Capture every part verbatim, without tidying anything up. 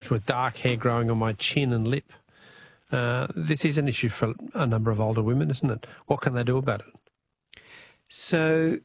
diagnosed with dark hair growing on my chin and lip. Uh, this is an issue for a number of older women, isn't it? What can they do about it? So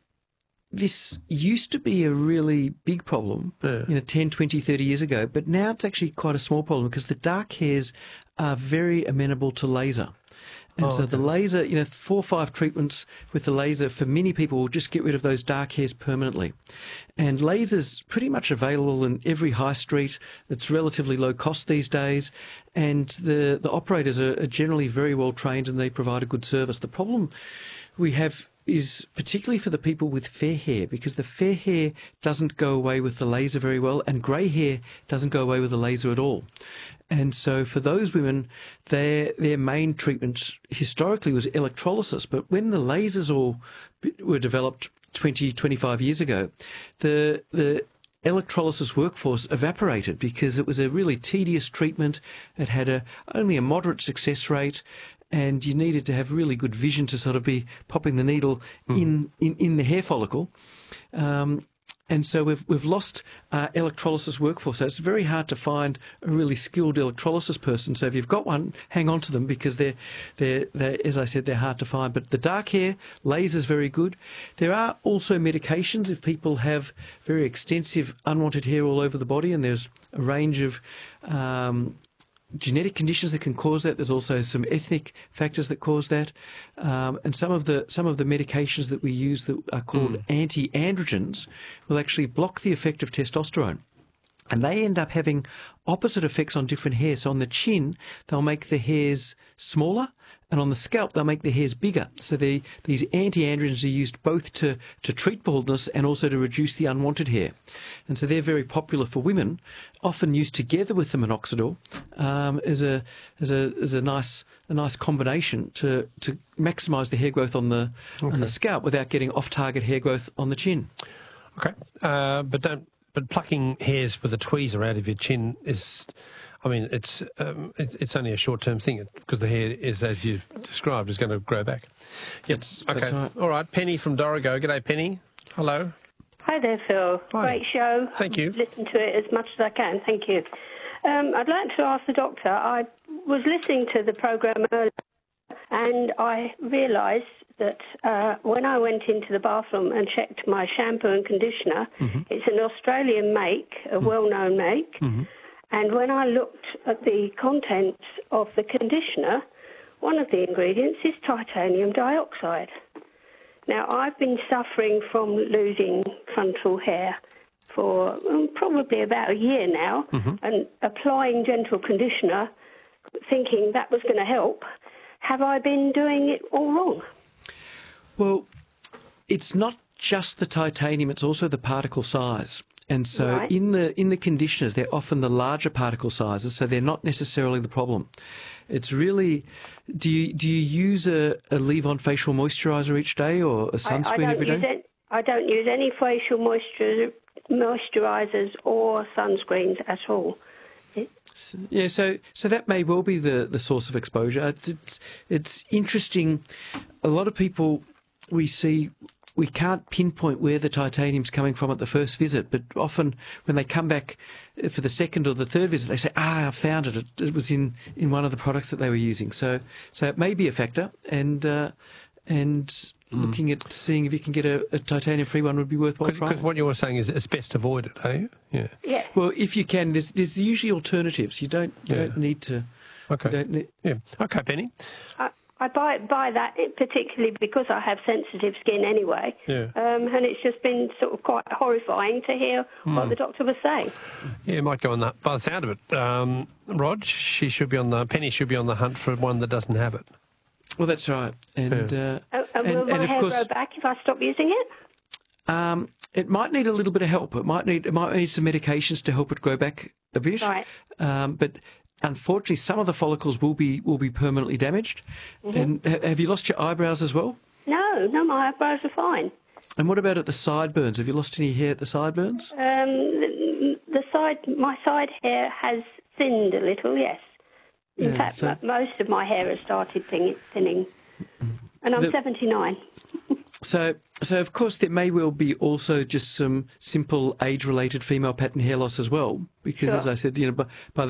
this used to be a really big problem, Yeah. you know, ten, twenty, thirty years ago, but now it's actually quite a small problem because the dark hairs are very amenable to laser. And Oh, so okay. the laser, you know, four or five treatments with the laser for many people will just get rid of those dark hairs permanently. And lasers pretty much available in every high street. It's relatively low cost these days. And the, the operators are, are generally very well trained and they provide a good service. The problem we have is particularly for the people with fair hair, because the fair hair doesn't go away with the laser very well, and grey hair doesn't go away with the laser at all. And so for those women, their their main treatment historically was electrolysis, but when the lasers all were developed twenty, twenty-five years ago, the the electrolysis workforce evaporated because it was a really tedious treatment. It had a only a moderate success rate, and you needed to have really good vision to sort of be popping the needle mm. in, in, in the hair follicle. Um, and so we've we've lost our electrolysis workforce. So it's very hard to find a really skilled electrolysis person. So if you've got one, hang on to them because they're, they're, they're as I said, they're hard to find. But the dark hair, laser's very good. There are also medications if people have very extensive unwanted hair all over the body, and there's a range of um, genetic conditions that can cause that. There's also some ethnic factors that cause that, um, and some of the some of the medications that we use that are called mm. anti-androgens will actually block the effect of testosterone, and they end up having opposite effects on different hairs. So on the chin, they'll make the hairs smaller, and on the scalp, they'll make the hairs bigger. So they, these anti-androgens are used both to, to treat baldness and also to reduce the unwanted hair. And so they're very popular for women, often used together with the minoxidil um, as a as a as a nice a nice combination to to maximise the hair growth on the okay. on the scalp without getting off-target hair growth on the chin. Okay, uh, but don't. But plucking hairs with a tweezer out of your chin is, I mean, it's um, it, it's only a short-term thing because the hair is, as you've described, is going to grow back. Yes. Okay. That's right. All right. Penny from Dorrigo. G'day, Penny. Hello. Hi there, Phil. Hi. Great show. Thank you. Listen to it as much as I can. Thank you. Um, I'd like to ask the doctor. I was listening to the programme earlier, and I realised that uh, when I went into the bathroom and checked my shampoo and conditioner, mm-hmm. it's an Australian make, a mm-hmm. well-known make, mm-hmm. and when I looked at the contents of the conditioner, one of the ingredients is titanium dioxide. Now, I've been suffering from losing frontal hair for um, probably about a year now, mm-hmm. and applying gentle conditioner, thinking that was going to help. Have I been doing it all wrong? Well, it's not just the titanium, it's also the particle size. And so right. in the in the conditioners, they're often the larger particle sizes, so they're not necessarily the problem. It's really, do you do you use a, a leave-on facial moisturiser each day or a sunscreen I, I every day? It, I don't use any facial moisture, moisturisers or sunscreens at all. Yeah, so so that may well be the, the source of exposure. It's, it's it's interesting. A lot of people we see, we can't pinpoint where the titanium's coming from at the first visit, but often when they come back for the second or the third visit, they say, ah, I found it. It, it was in, in one of the products that they were using. So so it may be a factor, and uh, and mm. looking at seeing if you can get a, a titanium-free one would be worthwhile trying. Because what you're saying is it's best avoid it, are you? Yeah. Yeah. Well, if you can, there's there's usually alternatives. You don't you Yeah. don't need to. Okay. You don't need, Yeah. Okay, Penny. I, I buy buy that particularly because I have sensitive skin anyway, Yeah. um, and it's just been sort of quite horrifying to hear Mm. what the doctor was saying. Yeah, it might go on that. By the sound of it, um, Rod, she should be on the Penny should be on the hunt for one that doesn't have it. Well, that's right, and Yeah. uh, Oh, and, and, will my and of hair course, grow back if I stop using it? um, it might need a little bit of help. It might need it might need some medications to help it grow back a bit. Right. Um, but unfortunately, some of the follicles will be will be permanently damaged. Mm-hmm. And ha- have you lost your eyebrows as well? No, no, my eyebrows are fine. And what about at the sideburns? Have you lost any hair at the sideburns? Um, the, the side, my side hair has thinned a little. Yes. In Yeah, fact, so- mo- most of my hair has started thin- thinning, and I'm The- seventy-nine. So, so of course, there may well be also just some simple age-related female pattern hair loss as well, because Sure. as I said, you know, by, by